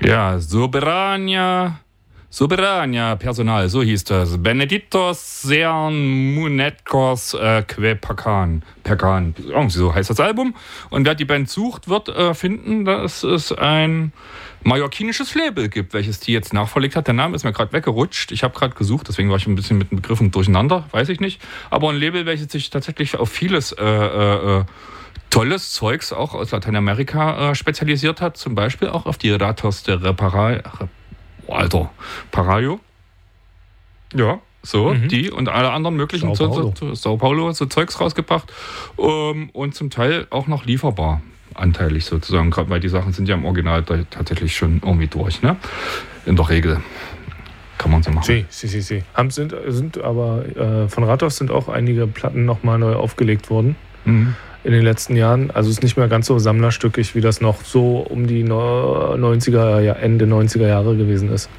Ja, Soberania Personal, so hieß das. Benedictos Sean Munetkos Que Perkan. Irgendwie so heißt das Album. Und wer die Band sucht, wird finden, dass es ein mallorquinisches Label gibt, welches die jetzt nachverlegt hat. Der Name ist mir gerade weggerutscht. Ich habe gerade gesucht, deswegen war ich ein bisschen mit den Begriffen durcheinander, weiß ich nicht. Aber ein Label, welches sich tatsächlich auf vieles tolles Zeugs auch aus Lateinamerika spezialisiert hat. Zum Beispiel auch auf die Ratos de Parayo. Ja, so, die und alle anderen möglichen Sao Paulo so Zeugs rausgebracht. Und zum Teil auch noch lieferbar, anteilig sozusagen. Gerade weil die Sachen sind ja im Original tatsächlich schon irgendwie durch, ne? In der Regel. Kann man so machen. Sie. Sind aber von Ratos sind auch einige Platten nochmal neu aufgelegt worden. In den letzten Jahren. Also es ist nicht mehr ganz so sammlerstückig, wie das noch so um die Ende 90er Jahre gewesen ist.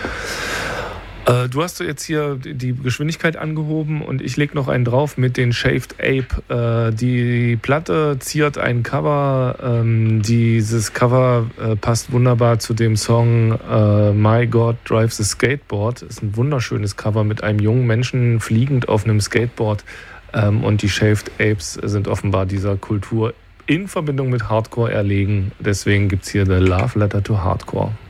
Du hast jetzt hier die Geschwindigkeit angehoben und ich lege noch einen drauf mit den Shaved Ape. Die Platte ziert ein Cover. Dieses Cover passt wunderbar zu dem Song My God Drives a Skateboard. Das ist ein wunderschönes Cover mit einem jungen Menschen fliegend auf einem Skateboard. Und die Shaved Apes sind offenbar dieser Kultur in Verbindung mit Hardcore erlegen. Deswegen gibt es hier The Love Letter to Hardcore.